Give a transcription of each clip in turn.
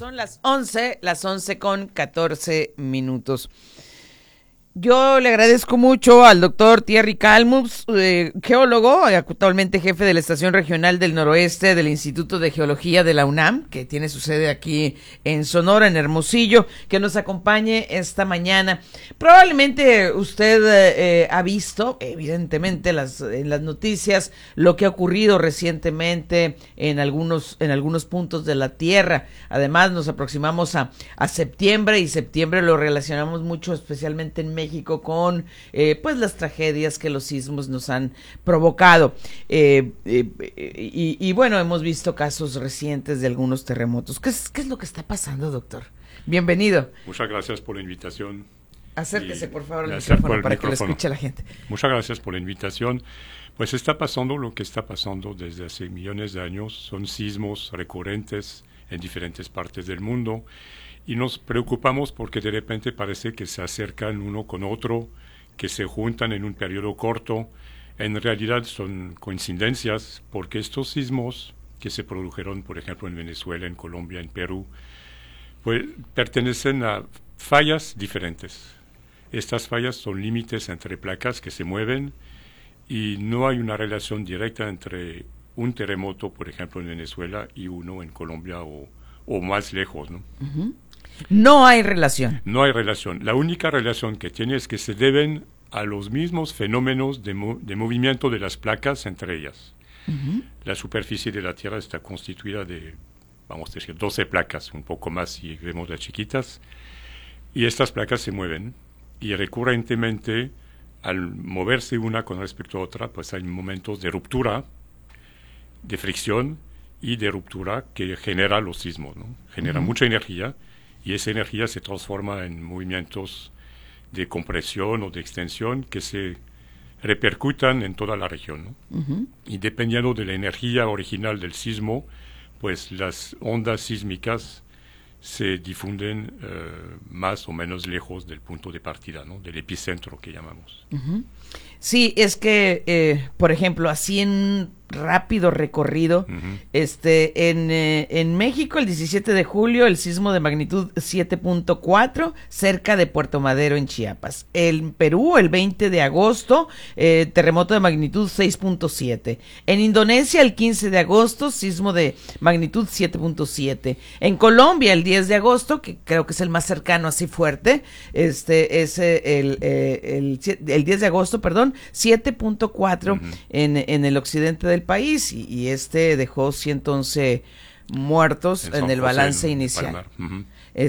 Son las 11 con 14 minutos. Yo le agradezco mucho al doctor Thierry Kalmus, geólogo, actualmente jefe de la Estación Regional del Noroeste del Instituto de Geología de la UNAM, que tiene su sede aquí en Sonora, en Hermosillo, que nos acompañe esta mañana. Probablemente usted ha visto, evidentemente, en las noticias, lo que ha ocurrido recientemente en algunos puntos de la Tierra. Además, nos aproximamos a septiembre, y septiembre lo relacionamos mucho, especialmente en México, con pues las tragedias que los sismos nos han provocado. Y bueno, hemos visto casos recientes de algunos terremotos. ¿Qué es lo que está pasando, doctor? Bienvenido. Muchas gracias por la invitación. Acérquese, por favor, al micrófono para que lo escuche la gente. Muchas gracias por la invitación. Pues está pasando lo que está pasando desde hace millones de años. Son sismos recurrentes en diferentes partes del mundo. Y nos preocupamos porque de repente parece que se acercan uno con otro, que se juntan en un periodo corto. En realidad son coincidencias, porque estos sismos que se produjeron, por ejemplo, en Venezuela, en Colombia, en Perú, pues pertenecen a fallas diferentes. Estas fallas son límites entre placas que se mueven y no hay una relación directa entre un terremoto, por ejemplo, en Venezuela y uno en Colombia o más lejos, ¿no? Uh-huh. No hay relación. No hay relación. La única relación que tiene es que se deben a los mismos fenómenos de movimiento de las placas entre ellas. Uh-huh. La superficie de la Tierra está constituida de, vamos a decir, 12 placas, un poco más si vemos las chiquitas, y estas placas se mueven, y recurrentemente, al moverse una con respecto a otra, pues hay momentos de ruptura, de fricción y de ruptura que genera los sismos, ¿no? Genera mucha energía, y esa energía se transforma en movimientos de compresión o de extensión que se repercutan en toda la región, ¿no? Uh-huh. Y dependiendo de la energía original del sismo, pues las ondas sísmicas se difunden más o menos lejos del punto de partida, ¿no? Del epicentro que llamamos. Uh-huh. Sí, es que, por ejemplo, así en rápido recorrido, uh-huh. En México el 17 de julio el sismo de magnitud 7.4 cerca de Puerto Madero en Chiapas. En Perú el 20 de agosto terremoto de magnitud 6.7. En Indonesia el 15 de agosto sismo de magnitud 7.7. En Colombia el 10 de agosto, que creo que es el más cercano así fuerte, es el 10 de agosto, perdón, 7.4 uh-huh. en el occidente del país, y dejó 111 muertos en el balance inicial. Uh-huh.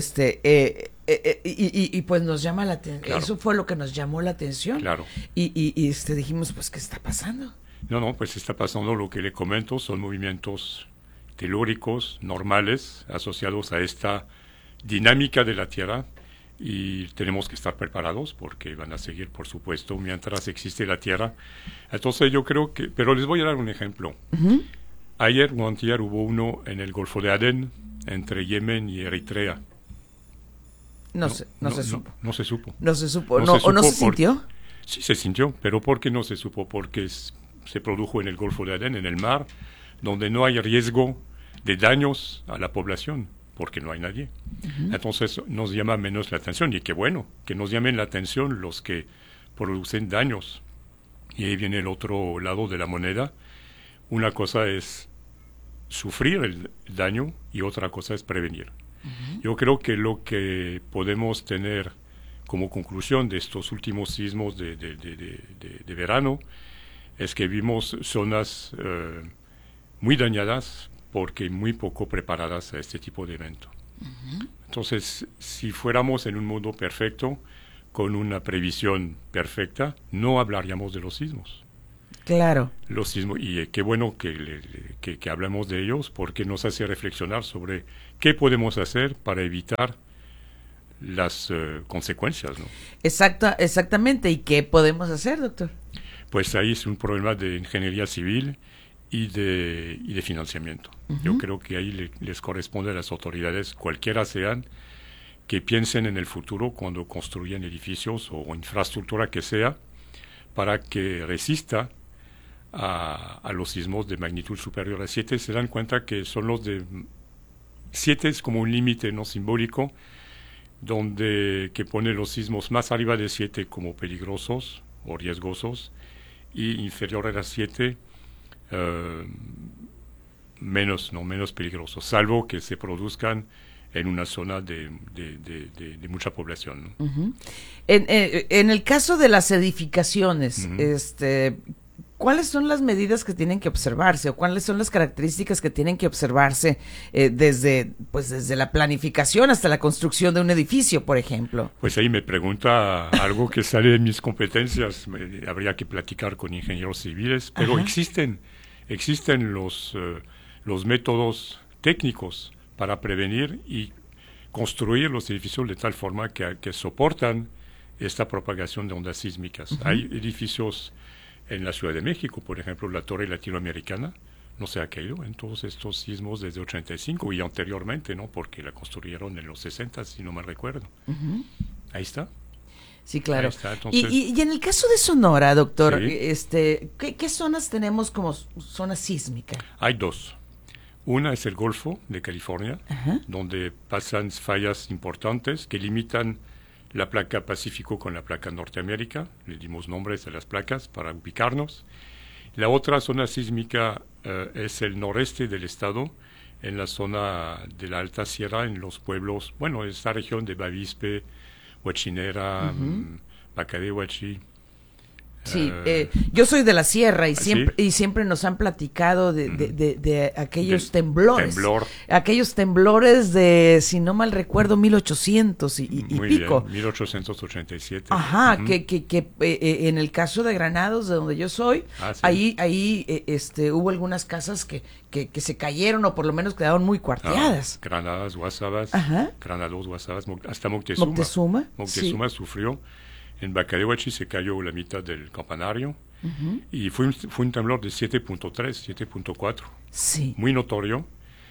Y pues nos llama la atención, claro. Eso fue lo que nos llamó la atención. Claro. Y dijimos, pues, ¿qué está pasando? No, pues está pasando lo que le comento, son movimientos telúricos normales asociados a esta dinámica de la Tierra, y tenemos que estar preparados porque van a seguir, por supuesto, mientras existe la Tierra. Entonces yo creo que, pero les voy a dar un ejemplo. Uh-huh. Ayer o antier hubo uno en el Golfo de Adén, entre Yemen y Eritrea. No se supo. No se supo. ¿No se supo? ¿No se sintió? Sí, se sintió, pero ¿por qué no se supo? Porque se produjo en el Golfo de Adén, en el mar, donde no hay riesgo de daños a la población, porque no hay nadie. Uh-huh. Entonces nos llama menos la atención, y qué bueno, que nos llamen la atención los que producen daños. Y ahí viene el otro lado de la moneda. Una cosa es sufrir el daño y otra cosa es prevenir. Uh-huh. Yo creo que lo que podemos tener como conclusión de estos últimos sismos de verano es que vimos zonas muy dañadas porque muy poco preparadas a este tipo de evento. Uh-huh. Entonces, si fuéramos en un mundo perfecto, con una previsión perfecta, no hablaríamos de los sismos. Claro. Los sismos, y qué bueno que hablemos de ellos, porque nos hace reflexionar sobre qué podemos hacer para evitar las consecuencias, ¿no? Exactamente. ¿Y qué podemos hacer, doctor? Pues ahí es un problema de ingeniería civil y de financiamiento. Uh-huh. Yo creo que ahí les corresponde a las autoridades, cualquiera sean, que piensen en el futuro cuando construyen edificios o infraestructura que sea, para que resista a los sismos de magnitud superior a 7. Se dan cuenta que son los de 7 es como un límite no simbólico que pone los sismos más arriba de 7 como peligrosos o riesgosos y inferior a 7 menos peligrosos, salvo que se produzcan en una zona de mucha población, ¿no? Uh-huh. En el caso de las edificaciones, uh-huh, ¿cuáles son las medidas que tienen que observarse o cuáles son las características que tienen que observarse desde la planificación hasta la construcción de un edificio, por ejemplo? Pues ahí me pregunta algo que sale de mis competencias. Habría que platicar con ingenieros civiles, pero uh-huh, existen los métodos técnicos para prevenir y construir los edificios de tal forma que soportan esta propagación de ondas sísmicas. Uh-huh. Hay edificios en la Ciudad de México, por ejemplo, la Torre Latinoamericana no se ha caído en todos estos sismos desde 85 y anteriormente, ¿no? Porque la construyeron en los 60, si no mal recuerdo. Uh-huh. Ahí está. Sí, claro. Está, entonces, y en el caso de Sonora, doctor, sí, ¿qué zonas tenemos como zona sísmica? Hay dos. Una es el Golfo de California, uh-huh, donde pasan fallas importantes que limitan la placa Pacífico con la placa Norteamérica. Le dimos nombres a las placas para ubicarnos. La otra zona sísmica es el noreste del estado, en la zona de la Alta Sierra, en los pueblos, esta región de Bavispe, Huachinera, uh-huh, Bacadehuachi. Sí, yo soy de la sierra y siempre nos han platicado de aquellos temblores. Aquellos temblores de, si no mal recuerdo, 1800 y pico. Bien, 1887. Ajá, uh-huh, que en el caso de Granados, de donde yo soy, sí, ahí hubo algunas casas que se cayeron o por lo menos quedaron muy cuarteadas. Granadas, Guasabas, Granados, Guasabas, hasta Moctezuma. Moctezuma sí sufrió. En Bacadehuachi se cayó la mitad del campanario, uh-huh, y fue un temblor de 7.3, 7.4, sí, muy notorio.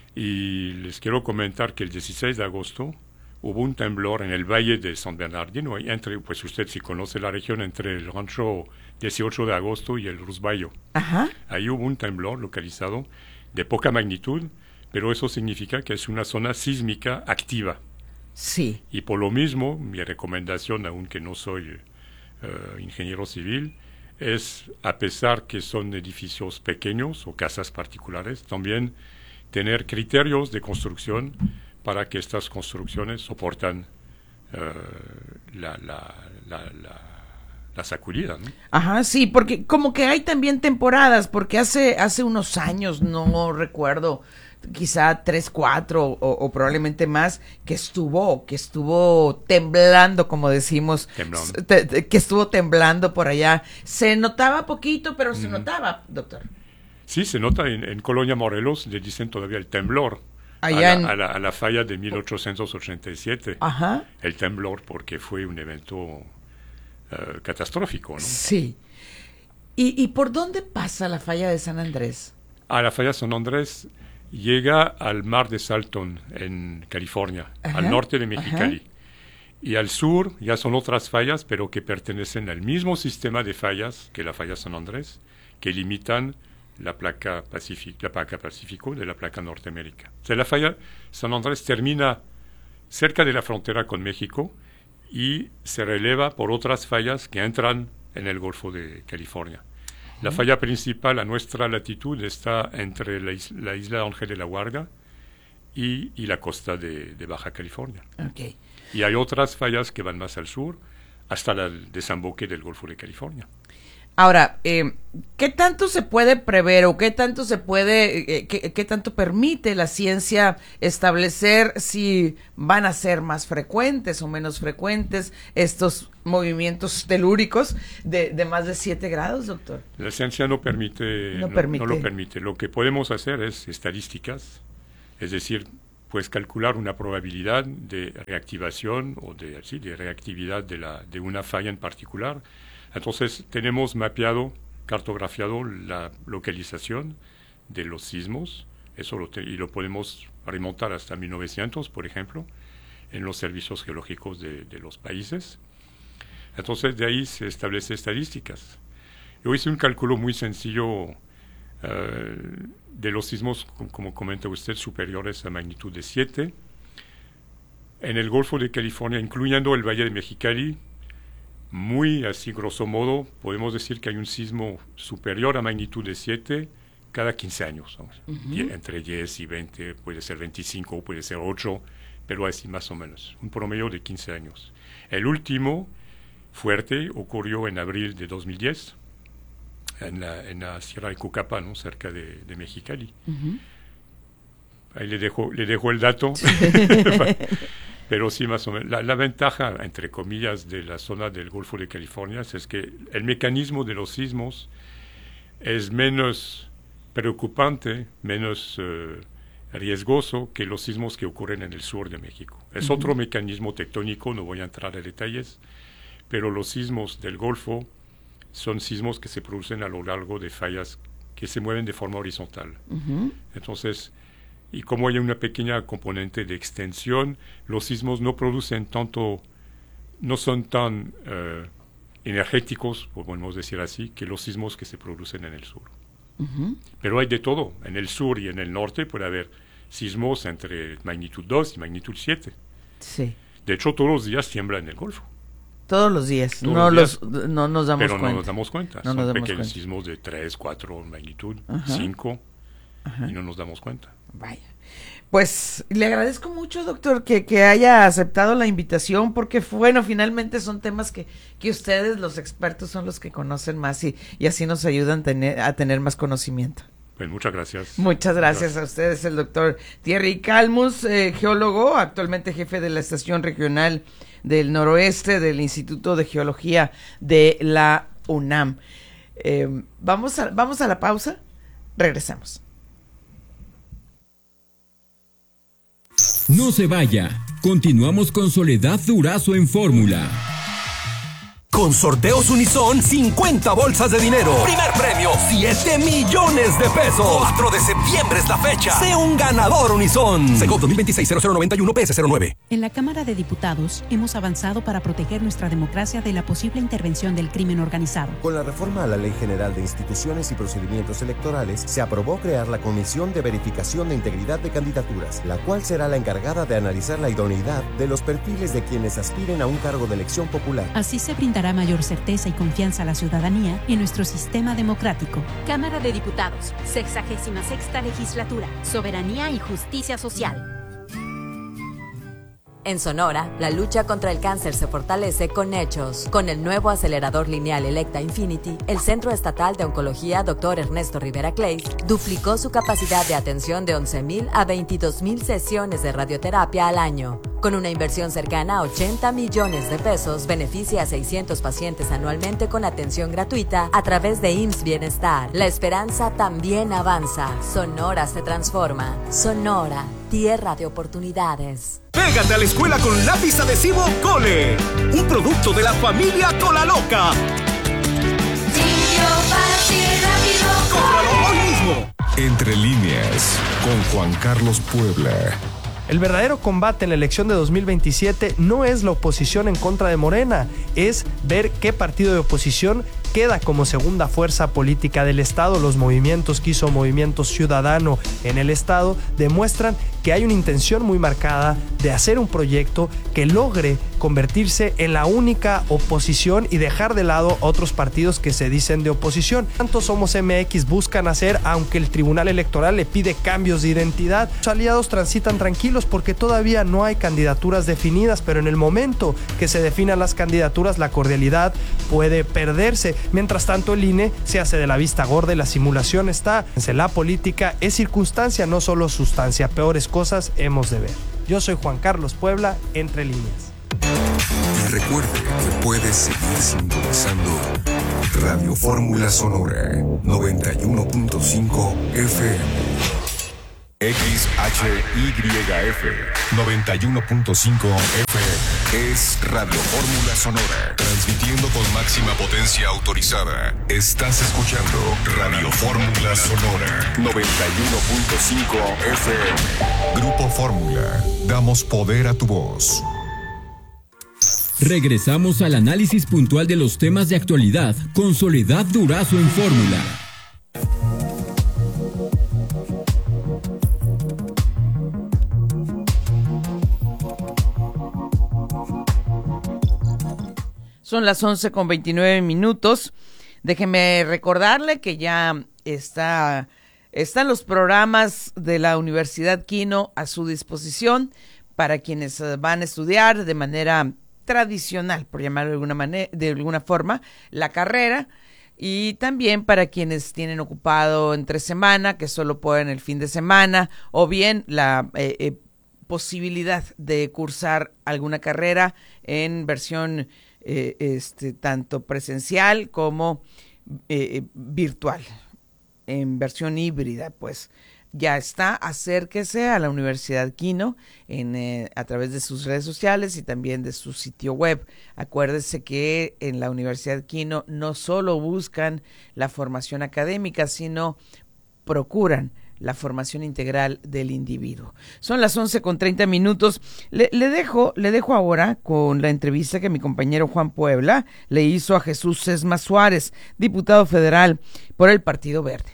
Y les quiero comentar que el 16 de agosto hubo un temblor en el Valle de San Bernardino, pues usted si conoce la región, entre el rancho 18 de agosto y el Rusballo. Uh-huh. Ahí hubo un temblor localizado de poca magnitud, pero eso significa que es una zona sísmica activa. Sí. Y por lo mismo, mi recomendación, aunque no soy ingeniero civil, es, a pesar que son edificios pequeños o casas particulares, también tener criterios de construcción para que estas construcciones soportan la sacudida, ¿no? Ajá, sí, porque como que hay también temporadas, porque hace unos años, no recuerdo, quizá 3, 4 o probablemente más, que estuvo temblando, como decimos, que estuvo temblando por allá. Se notaba poquito, pero se notaba, doctor. Sí, se nota en Colonia Morelos, le dicen todavía el temblor. Allá a la falla de 1887. Ajá. El temblor, porque fue un evento catastrófico, ¿no? Sí. ¿Y por dónde pasa la falla de San Andrés? La falla de San Andrés llega al mar de Salton, en California, ajá, al norte de Mexicali. Ajá. Y al sur ya son otras fallas, pero que pertenecen al mismo sistema de fallas que la falla San Andrés, que limitan la placa Pacífico de la placa Norteamérica. O sea, la falla San Andrés termina cerca de la frontera con México y se releva por otras fallas que entran en el Golfo de California. La falla principal a nuestra latitud está entre la isla Ángel de la Guarda y la costa de Baja California. Okay. Y hay otras fallas que van más al sur, hasta el desemboque del Golfo de California. Ahora, ¿qué tanto se puede prever o qué tanto qué tanto permite la ciencia establecer si van a ser más frecuentes o menos frecuentes estos movimientos telúricos de más de 7 grados, doctor? La ciencia no lo permite. Lo que podemos hacer es estadísticas, es decir, pues calcular una probabilidad de reactivación o de reactividad de una falla en particular. Entonces tenemos mapeado, cartografiado la localización de los sismos, y lo podemos remontar hasta 1900, por ejemplo, en los servicios geológicos de los países. Entonces de ahí se establecen estadísticas. Yo hice un cálculo muy sencillo de los sismos, como comenta usted, superiores a magnitud de 7. En el Golfo de California, incluyendo el Valle de Mexicali, muy así grosso modo, podemos decir que hay un sismo superior a magnitud de 7 cada 15 años. Entre 10 y 20, puede ser 25, puede ser 8, pero así más o menos, un promedio de 15 años. El último fuerte ocurrió en abril de 2010, en la Sierra de Cucapa, ¿no? Cerca de Mexicali. Ahí le dejo el dato. Pero sí, más o menos. La ventaja, entre comillas, de la zona del Golfo de California es que el mecanismo de los sismos es menos preocupante, menos riesgoso que los sismos que ocurren en el sur de México. Es otro mecanismo tectónico, no voy a entrar en detalles, pero los sismos del Golfo son sismos que se producen a lo largo de fallas que se mueven de forma horizontal. Entonces, y como hay una pequeña componente de extensión, los sismos no son tan energéticos, podemos decir así, que los sismos que se producen en el sur. Pero hay de todo. En el sur y en el norte puede haber sismos entre magnitud 2 y magnitud 7. Sí. De hecho, todos los días tiembla en el Golfo. Todos los días. No nos damos cuenta. Pero no nos damos cuenta. No son pequeños sismos de 3, 4 magnitud, 5, y no nos damos cuenta. Vaya. Pues le agradezco mucho, doctor, que haya aceptado la invitación, porque bueno, finalmente son temas que ustedes, los expertos, son los que conocen más y así nos ayudan a tener más conocimiento. Pues muchas gracias. Muchas gracias a ustedes, el doctor Thierry Calmus, geólogo, actualmente jefe de la Estación Regional del Noroeste del Instituto de Geología de la UNAM. Vamos a la pausa, regresamos. No se vaya, continuamos con Soledad Durazo en Fórmula. Con Sorteos Unison, 50 bolsas de dinero. Primer premio, 7 millones de pesos. 4 de septiembre es la fecha. Sé un ganador Unison. Segov 2026-0091 PS09. En la Cámara de Diputados hemos avanzado para proteger nuestra democracia de la posible intervención del crimen organizado. Con la reforma a la Ley General de Instituciones y Procedimientos Electorales, se aprobó crear la Comisión de Verificación de Integridad de Candidaturas, la cual será la encargada de analizar la idoneidad de los perfiles de quienes aspiren a un cargo de elección popular. Así se brindará mayor certeza y confianza a la ciudadanía en nuestro sistema democrático. Cámara de Diputados, 66ª Legislatura, Soberanía y Justicia Social. En Sonora, la lucha contra el cáncer se fortalece con hechos. Con el nuevo acelerador lineal Electa Infinity, el Centro Estatal de Oncología Dr. Ernesto Rivera Clays duplicó su capacidad de atención de 11,000 a 22,000 sesiones de radioterapia al año. Con una inversión cercana a 80 millones de pesos, beneficia a 600 pacientes anualmente con atención gratuita a través de IMSS Bienestar. La esperanza también avanza. Sonora se transforma. Sonora, tierra de oportunidades. Pégate a la escuela con lápiz adhesivo Cole, un producto de la familia Cola Loca. Limpio, fácil, rápido, ¡cómpralo hoy mismo! Entre líneas, con Juan Carlos Puebla. El verdadero combate en la elección de 2027 no es la oposición en contra de Morena, es ver qué partido de oposición queda como segunda fuerza política del Estado. Los movimientos que hizo Movimiento Ciudadano en el Estado demuestran que hay una intención muy marcada de hacer un proyecto que logre convertirse en la única oposición y dejar de lado otros partidos que se dicen de oposición. Tanto Somos MX buscan hacer, aunque el Tribunal Electoral le pide cambios de identidad. Los aliados transitan tranquilos porque todavía no hay candidaturas definidas, pero en el momento que se definan las candidaturas, la cordialidad puede perderse. Mientras tanto, el INE se hace de la vista gorda y la simulación está. La política es circunstancia, no solo sustancia. Peores cosas hemos de ver. Yo soy Juan Carlos Puebla, Entre Líneas. Y recuerde que puedes seguir sintonizando Radio Fórmula Sonora 91.5 FM. XHYF 91.5 FM es Radio Fórmula Sonora, transmitiendo con máxima potencia autorizada. Estás escuchando Radio Fórmula Sonora 91.5 FM. Grupo Fórmula, damos poder a tu voz. Regresamos al análisis puntual de los temas de actualidad con Soledad Durazo en Fórmula. Son las 11:29. Déjeme recordarle que ya están los programas de la Universidad Quino a su disposición para quienes van a estudiar de manera tradicional, por llamarlo de alguna forma, la carrera, y también para quienes tienen ocupado entre semana, que solo pueden el fin de semana, o bien la posibilidad de cursar alguna carrera en versión tanto presencial como virtual, en versión híbrida. Pues ya está, acérquese a la Universidad Quino a través de sus redes sociales y también de su sitio web. Acuérdese que en la Universidad Quino no solo buscan la formación académica, sino procuran la formación integral del individuo. Son las 11:30. Le dejo ahora con la entrevista que mi compañero Juan Puebla le hizo a Jesús Sesma Suárez, diputado federal por el Partido Verde.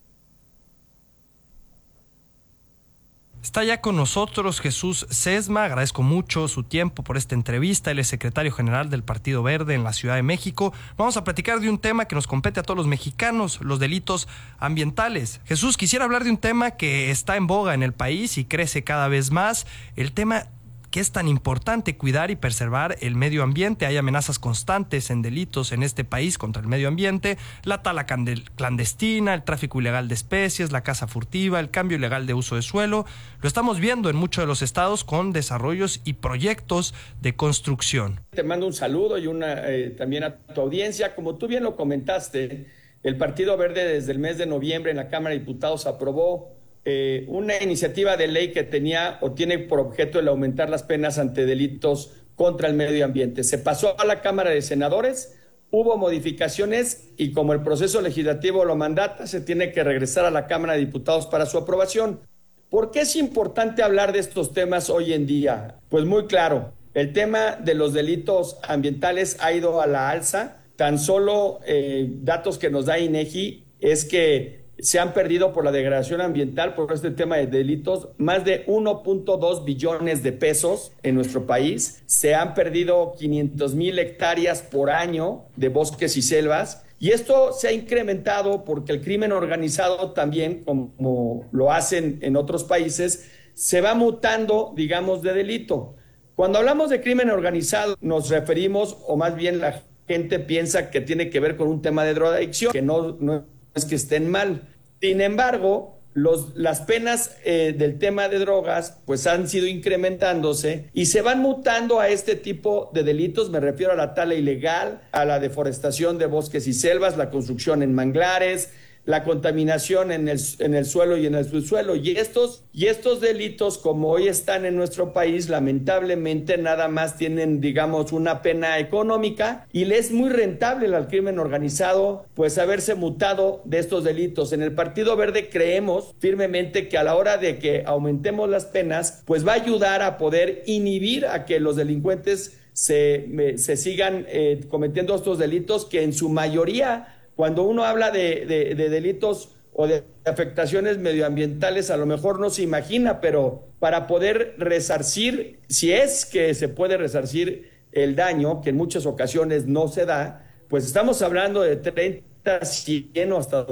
Está ya con nosotros Jesús Sesma, agradezco mucho su tiempo por esta entrevista. Él es secretario general del Partido Verde en la Ciudad de México. Vamos a platicar de un tema que nos compete a todos los mexicanos, los delitos ambientales. Jesús, quisiera hablar de un tema que está en boga en el país y crece cada vez más, el tema que es tan importante, cuidar y preservar el medio ambiente. Hay amenazas constantes en delitos en este país contra el medio ambiente, la tala clandestina, el tráfico ilegal de especies, la caza furtiva, el cambio ilegal de uso de suelo. Lo estamos viendo en muchos de los estados con desarrollos y proyectos de construcción. Te mando un saludo y también a tu audiencia. Como tú bien lo comentaste, el Partido Verde desde el mes de noviembre en la Cámara de Diputados aprobó una iniciativa de ley que tiene por objeto el aumentar las penas ante delitos contra el medio ambiente. Se pasó a la Cámara de Senadores, hubo modificaciones y como el proceso legislativo lo mandata, se tiene que regresar a la Cámara de Diputados para su aprobación. ¿Por qué es importante hablar de estos temas hoy en día? Pues muy claro, el tema de los delitos ambientales ha ido a la alza. Tan solo datos que nos da INEGI es que se han perdido por la degradación ambiental, por este tema de delitos, más de 1.2 billones de pesos en nuestro país. Se han perdido 500,000 hectáreas por año de bosques y selvas. Y esto se ha incrementado porque el crimen organizado también, como lo hacen en otros países, se va mutando, digamos, de delito. Cuando hablamos de crimen organizado, nos referimos, o más bien la gente piensa que tiene que ver con un tema de drogadicción, que no es que estén mal. Sin embargo, las penas del tema de drogas pues han sido incrementándose y se van mutando a este tipo de delitos. Me refiero a la tala ilegal, a la deforestación de bosques y selvas, la construcción en manglares, la contaminación en el suelo y en el subsuelo. Y estos delitos, como hoy están en nuestro país, lamentablemente nada más tienen, digamos, una pena económica y le es muy rentable al crimen organizado pues haberse mutado de estos delitos. En el Partido Verde creemos firmemente que a la hora de que aumentemos las penas, pues va a ayudar a poder inhibir a que los delincuentes se sigan cometiendo estos delitos que en su mayoría, cuando uno habla de delitos o de afectaciones medioambientales, a lo mejor no se imagina, pero para poder resarcir, si es que se puede resarcir el daño, que en muchas ocasiones no se da, pues estamos hablando de 30, 100 o hasta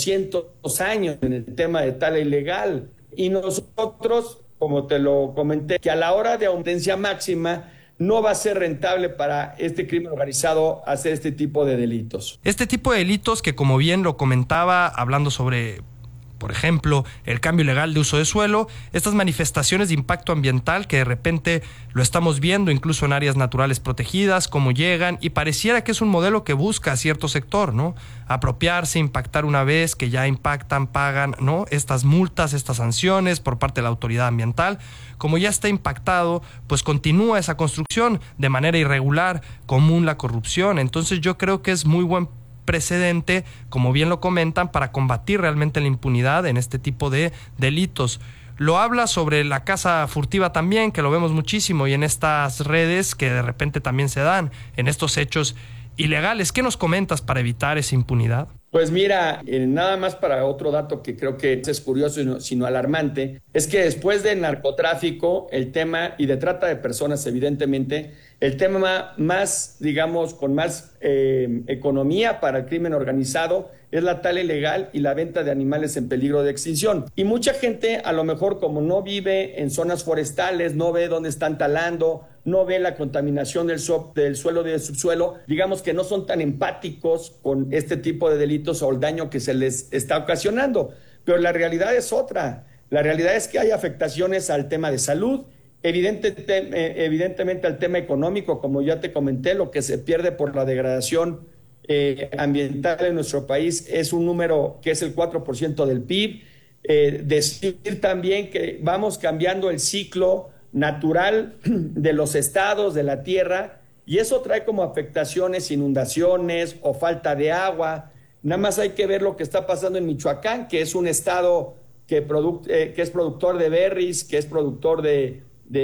200 años en el tema de tala ilegal. Y nosotros, como te lo comenté, que a la hora de audiencia máxima no va a ser rentable para este crimen organizado hacer este tipo de delitos. Este tipo de delitos que, como bien lo comentaba, hablando sobre, por ejemplo, el cambio ilegal de uso de suelo, estas manifestaciones de impacto ambiental que de repente lo estamos viendo incluso en áreas naturales protegidas, cómo llegan, y pareciera que es un modelo que busca a cierto sector, ¿no? Apropiarse, impactar una vez que ya impactan, pagan, ¿no? Estas multas, estas sanciones por parte de la autoridad ambiental. Como ya está impactado, pues continúa esa construcción de manera irregular, común la corrupción. Entonces yo creo que es muy buen precedente, como bien lo comentan, para combatir realmente la impunidad en este tipo de delitos. Lo habla sobre la caza furtiva también, que lo vemos muchísimo, y en estas redes que de repente también se dan, en estos hechos ilegales. ¿Qué nos comentas para evitar esa impunidad? Pues mira, nada más para otro dato que creo que es curioso, sino alarmante, es que después del narcotráfico, el tema, y de trata de personas, evidentemente, el tema más, digamos, con más economía para el crimen organizado es la tala ilegal y la venta de animales en peligro de extinción. Y mucha gente, a lo mejor, como no vive en zonas forestales, no ve dónde están talando, no ve la contaminación del suelo y del subsuelo, digamos que no son tan empáticos con este tipo de delitos o el daño que se les está ocasionando. Pero la realidad es otra. La realidad es que hay afectaciones al tema de salud, evidentemente al tema económico, como ya te comenté, lo que se pierde por la degradación ambiental en nuestro país es un número que es el 4% del PIB. Decir también que vamos cambiando el ciclo natural de los estados, de la tierra, y eso trae como afectaciones, inundaciones o falta de agua. Nada más hay que ver lo que está pasando en Michoacán, que es un estado que es productor de berries, que es productor de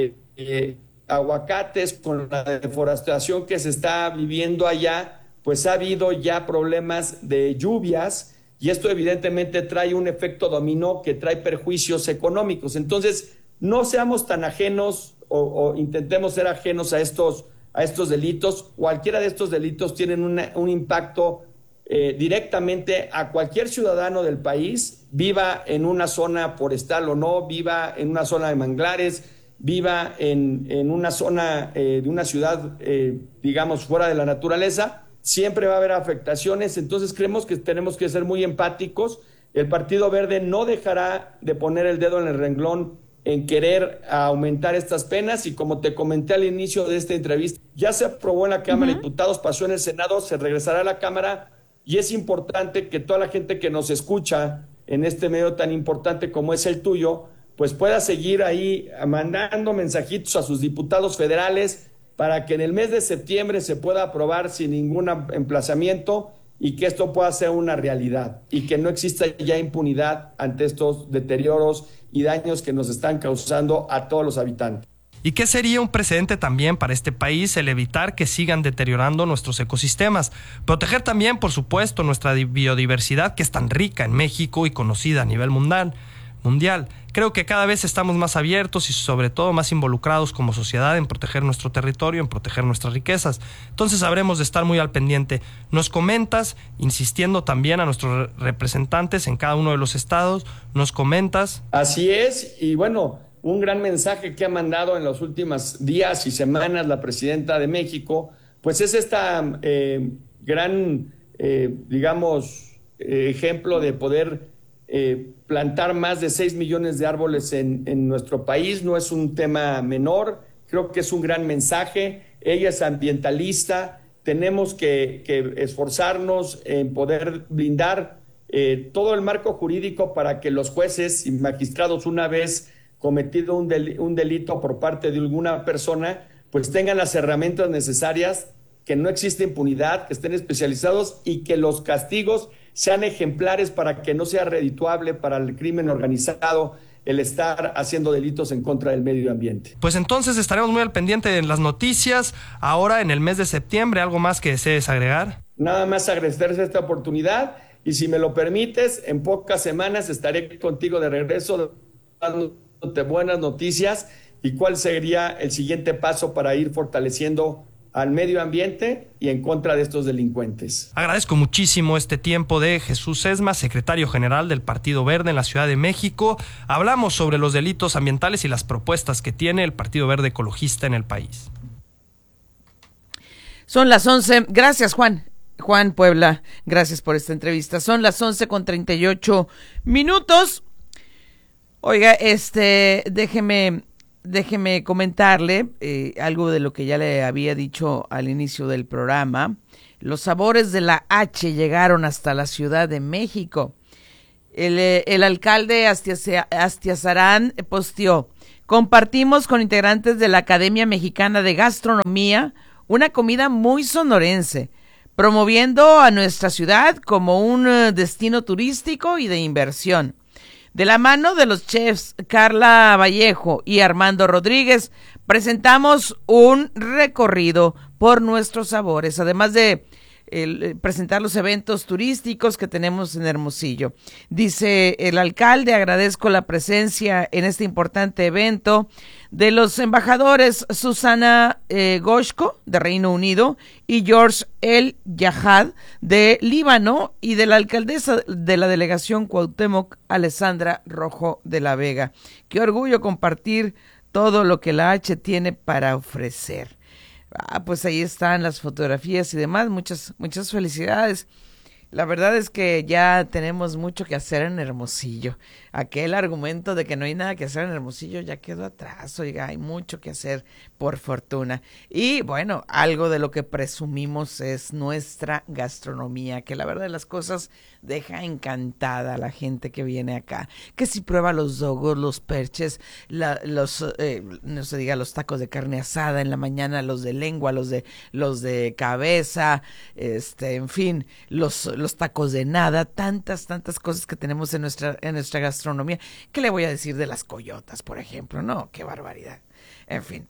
aguacates. Con la deforestación que se está viviendo allá, pues ha habido ya problemas de lluvias, y esto evidentemente trae un efecto dominó que trae perjuicios económicos. Entonces, no seamos tan ajenos o intentemos ser ajenos a estos delitos. Cualquiera de estos delitos tienen un impacto directamente a cualquier ciudadano del país, viva en una zona forestal o no, viva en una zona de manglares, viva en una zona de una ciudad, digamos, fuera de la naturaleza. Siempre va a haber afectaciones. Entonces creemos que tenemos que ser muy empáticos. El Partido Verde no dejará de poner el dedo en el renglón en querer aumentar estas penas, y como te comenté al inicio de esta entrevista, ya se aprobó en la Cámara de Diputados, pasó en el Senado, se regresará a la Cámara, y es importante que toda la gente que nos escucha en este medio tan importante como es el tuyo, pues pueda seguir ahí mandando mensajitos a sus diputados federales para que en el mes de septiembre se pueda aprobar sin ningún emplazamiento y que esto pueda ser una realidad y que no exista ya impunidad ante estos deterioros y daños que nos están causando a todos los habitantes. ¿Y qué sería un precedente también para este país el evitar que sigan deteriorando nuestros ecosistemas? Proteger también, por supuesto, nuestra biodiversidad, que es tan rica en México y conocida a nivel mundial. Creo que cada vez estamos más abiertos y sobre todo más involucrados como sociedad en proteger nuestro territorio, en proteger nuestras riquezas. Entonces habremos de estar muy al pendiente. Nos comentas, insistiendo también a nuestros representantes en cada uno de los estados, nos comentas. Así es, y bueno, un gran mensaje que ha mandado en los últimos días y semanas la presidenta de México, pues es esta gran, ejemplo de poder plantar más de 6 millones de árboles en nuestro país. No es un tema menor, creo que es un gran mensaje. Ella es ambientalista, tenemos que esforzarnos en poder blindar todo el marco jurídico para que los jueces y magistrados, una vez cometido un delito por parte de alguna persona, pues tengan las herramientas necesarias, que no existe impunidad, que estén especializados y que los castigos sean ejemplares para que no sea redituable para el crimen organizado el estar haciendo delitos en contra del medio ambiente. Pues entonces estaremos muy al pendiente de las noticias ahora en el mes de septiembre. ¿Algo más que desees agregar? Nada más agradecerse esta oportunidad, y si me lo permites, en pocas semanas estaré contigo de regreso dándote buenas noticias y cuál sería el siguiente paso para ir fortaleciendo al medio ambiente y en contra de estos delincuentes. Agradezco muchísimo este tiempo de Jesús Esma, secretario general del Partido Verde en la Ciudad de México. Hablamos sobre los delitos ambientales y las propuestas que tiene el Partido Verde Ecologista en el país. Son las 11. Gracias, Juan Puebla. Gracias por esta entrevista. Son las 11:38 minutos. Oiga, Déjeme comentarle algo de lo que ya le había dicho al inicio del programa. Los sabores de la H llegaron hasta la Ciudad de México. El alcalde Astiazarán posteó: compartimos con integrantes de la Academia Mexicana de Gastronomía una comida muy sonorense, promoviendo a nuestra ciudad como un destino turístico y de inversión. De la mano de los chefs Carla Vallejo y Armando Rodríguez, presentamos un recorrido por nuestros sabores, además de presentar los eventos turísticos que tenemos en Hermosillo. Dice el alcalde: agradezco la presencia en este importante evento de los embajadores Susana Goshko, de Reino Unido, y George El Yahad, de Líbano, y de la alcaldesa de la delegación Cuauhtémoc, Alessandra Rojo de la Vega. Qué orgullo compartir todo lo que la H tiene para ofrecer. Pues ahí están las fotografías y demás. Muchas felicidades. La verdad es que ya tenemos mucho que hacer en Hermosillo. Aquel argumento de que no hay nada que hacer en Hermosillo ya quedó atrás. Oiga, hay mucho que hacer, por fortuna. Y bueno, algo de lo que presumimos es nuestra gastronomía, que la verdad de las cosas deja encantada a la gente que viene acá. Que si prueba los dogos, los perches, no se diga los tacos de carne asada en la mañana, los de lengua, los de cabeza, en fin, los tacos de nada, tantas cosas que tenemos en nuestra gastronomía. ¿Qué le voy a decir de las coyotas, por ejemplo? No, qué barbaridad. En fin.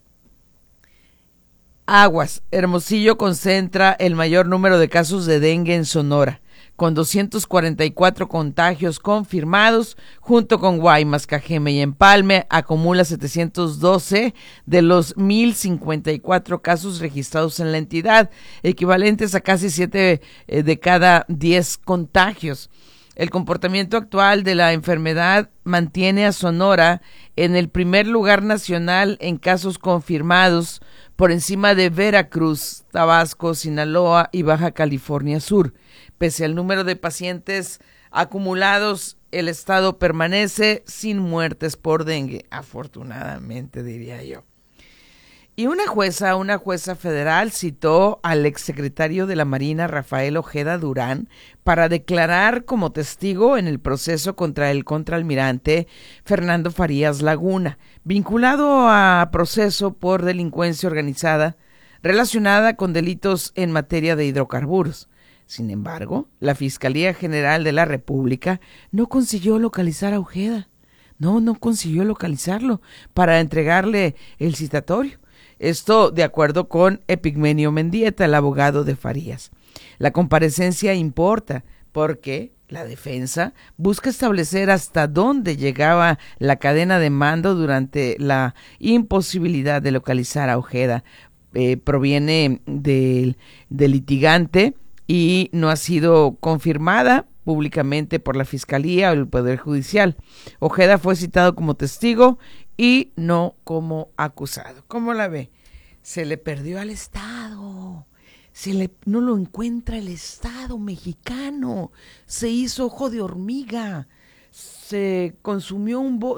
Aguas. Hermosillo concentra el mayor número de casos de dengue en Sonora, con 244 contagios confirmados, junto con Guaymas, Cajeme y Empalme, acumula 712 de los 1,054 casos registrados en la entidad, equivalentes a casi 7 de cada 10 contagios. El comportamiento actual de la enfermedad mantiene a Sonora en el primer lugar nacional en casos confirmados, por encima de Veracruz, Tabasco, Sinaloa y Baja California Sur. Pese al número de pacientes acumulados, el estado permanece sin muertes por dengue, afortunadamente, diría yo. Y una jueza federal citó al exsecretario de la Marina, Rafael Ojeda Durán, para declarar como testigo en el proceso contra el contraalmirante Fernando Farías Laguna, vinculado a proceso por delincuencia organizada relacionada con delitos en materia de hidrocarburos. Sin embargo, la Fiscalía General de la República no consiguió localizar a Ojeda. No consiguió localizarlo para entregarle el citatorio. Esto de acuerdo con Epigmenio Mendieta, el abogado de Farías. La comparecencia importa porque la defensa busca establecer hasta dónde llegaba la cadena de mando durante la imposibilidad de localizar a Ojeda. Proviene del litigante y no ha sido confirmada públicamente por la Fiscalía o el Poder Judicial. Ojeda fue citado como testigo y no como acusado. ¿Cómo la ve? Se le perdió al Estado. No lo encuentra el Estado mexicano. Se hizo ojo de hormiga. Se consumió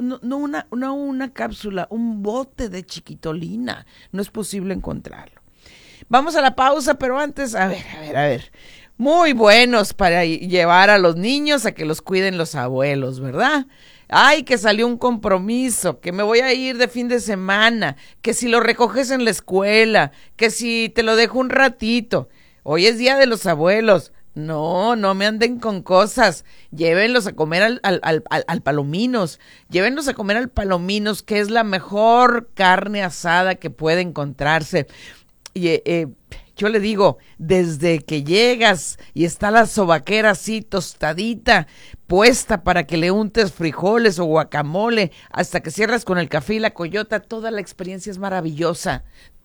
una cápsula, un bote de chiquitolina. No es posible encontrarlo. Vamos a la pausa, pero antes, a ver. Muy buenos para llevar a los niños a que los cuiden los abuelos, ¿verdad? Ay, que salió un compromiso, que me voy a ir de fin de semana, que si lo recoges en la escuela, que si te lo dejo un ratito. Hoy es Día de los Abuelos. No me anden con cosas. Llévenlos a comer al Palominos. Llévenlos a comer al Palominos, que es la mejor carne asada que puede encontrarse. Y yo le digo, desde que llegas y está la sobaquera así tostadita, puesta para que le untes frijoles o guacamole, hasta que cierras con el café y la coyota, toda la experiencia es maravillosa.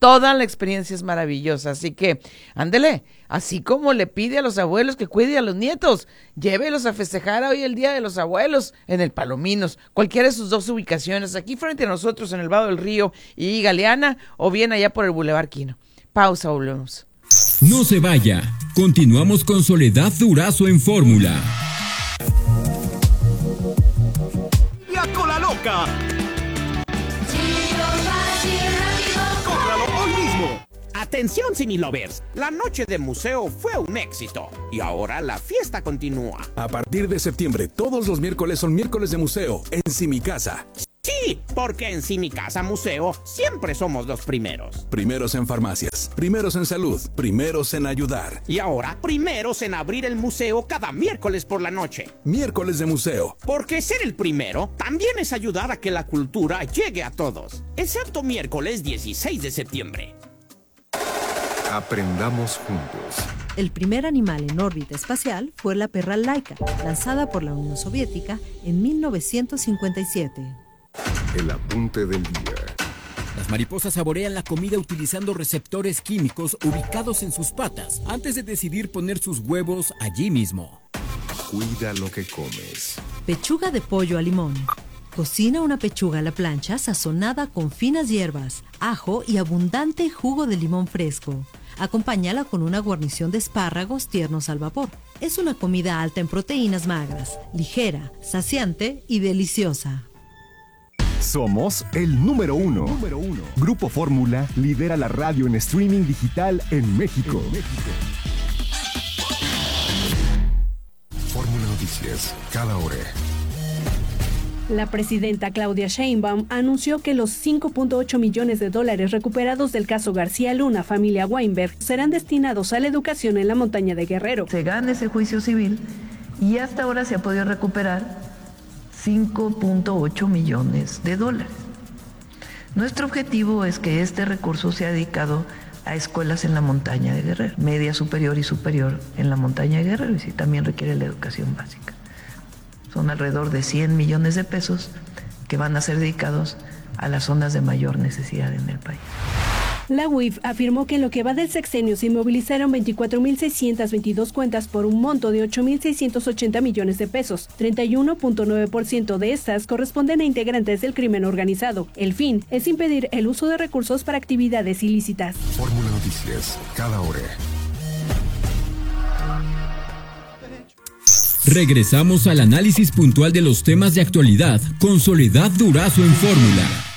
Así que, ándele, así como le pide a los abuelos que cuide a los nietos, llévelos a festejar hoy el Día de los Abuelos en el Palominos, cualquiera de sus dos ubicaciones, aquí frente a nosotros en el Vado del Río y Galeana, o bien allá por el Boulevard Quino. Pausa, volvemos. No se vaya. Continuamos con Soledad Durazo en Fórmula. La Cola Loca. Cómpralo hoy mismo. Atención, Cinelovers. La noche de museo fue un éxito y ahora la fiesta continúa. A partir de septiembre, todos los miércoles son miércoles de museo en Simicasa. Sí, porque en Simicasa Museo siempre somos los primeros. Primeros en farmacias, primeros en salud, primeros en ayudar. Y ahora, primeros en abrir el museo cada miércoles por la noche. Miércoles de museo. Porque ser el primero también es ayudar a que la cultura llegue a todos. Excepto miércoles 16 de septiembre. Aprendamos juntos. El primer animal en órbita espacial fue la perra Laika, lanzada por la Unión Soviética en 1957. El apunte del día. Las mariposas saborean la comida utilizando receptores químicos ubicados en sus patas antes de decidir poner sus huevos allí mismo. Cuida lo que comes. Pechuga de pollo a limón. Cocina una pechuga a la plancha sazonada con finas hierbas, ajo y abundante jugo de limón fresco. Acompáñala con una guarnición de espárragos tiernos al vapor. Es una comida alta en proteínas magras, ligera, saciante y deliciosa. Somos el número uno. Grupo Fórmula lidera la radio en streaming digital en México. Fórmula Noticias, cada hora. La presidenta Claudia Sheinbaum anunció que los $5.8 millones recuperados del caso García Luna, familia Weinberg, serán destinados a la educación en la montaña de Guerrero. Se gana ese juicio civil y hasta ahora se ha podido recuperar $5.8 millones. Nuestro objetivo es que este recurso sea dedicado a escuelas en la montaña de Guerrero, media superior y superior en la montaña de Guerrero, y sí también requiere la educación básica. Son alrededor de $100 millones que van a ser dedicados a las zonas de mayor necesidad en el país. La UIF afirmó que en lo que va del sexenio se inmovilizaron 24.622 cuentas por un monto de $8.680 millones. 31.9% de estas corresponden a integrantes del crimen organizado. El fin es impedir el uso de recursos para actividades ilícitas. Fórmula Noticias, cada hora. Regresamos al análisis puntual de los temas de actualidad con Soledad Durazo en Fórmula.